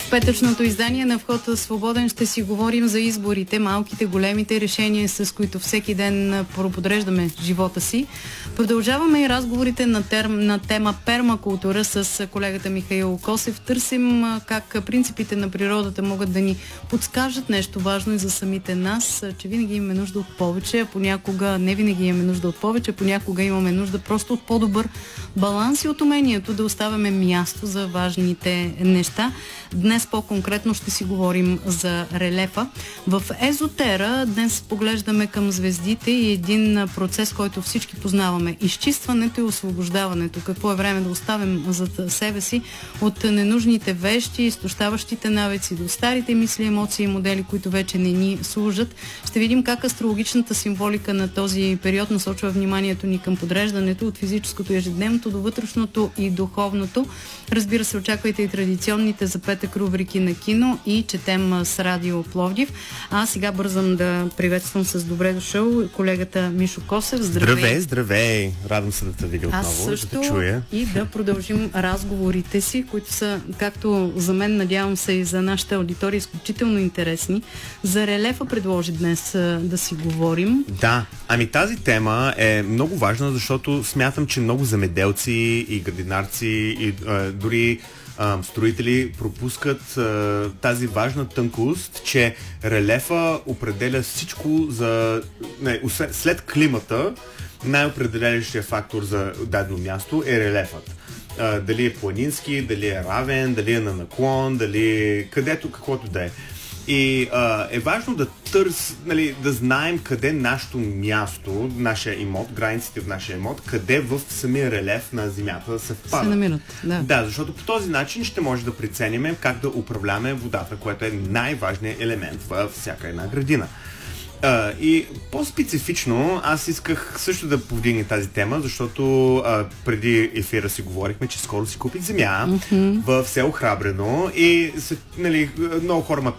В петъчното издание на Вход свободен ще си говорим за изборите, малките, големите решения, с които всеки ден проподреждаме живота си. Продължаваме и разговорите на тема пермакултура с колегата Михаил Косев. Търсим как принципите на природата могат да ни подскажат нещо важно и за самите нас, че винаги имаме нужда от повече, а понякога не винаги имаме нужда от повече, понякога имаме нужда просто от по-добър баланс и от умението да оставяме място за важните неща. Днес по-конкретно ще си говорим за релефа. В Езотера днес поглеждаме към звездите и един процес, който всички познаваме. Изчистването и освобождаването. Какво е време да оставим зад себе си от ненужните вещи, изтощаващите навици, до старите мисли, емоции и модели, които вече не ни служат. Ще видим как астрологичната символика на този период насочва вниманието ни към подреждането от физическото и ежедневното до вътрешното и духовното. Разбира се, очаквайте и традиционните за петък рубрики на кино и четем с Радио Пловдив. А сега бързам да приветствам с добре дошъл колегата Мишо Косев. Здравей! Здравей! Радвам се да те видя отново, аз също, да те чуя. И да продължим разговорите си, които са, както за мен, надявам се и за нашата аудитория, изключително интересни. За релефа предложи днес да си говорим. Да, ами тази тема е много важна, защото смятам, че много земеделци и градинарци и дори строители пропускат тази важна тънкост, че релефа определя всичко за... след климата, най-определящия фактор за дадено място е релефът. Дали е планински, дали е равен, дали е на наклон, дали където, каквото да е. И е важно да да знаем къде нашето място, нашия имот, границите в нашия имот, къде в самия релеф на земята се впада. Се намират, да. Да, защото по този начин ще може да преценим как да управляваме водата, което е най-важният елемент във всяка една градина. И по-специфично аз исках също да повдигна тази тема, защото преди ефира си говорихме, че скоро си купих земя в село Храбрено и много хора ме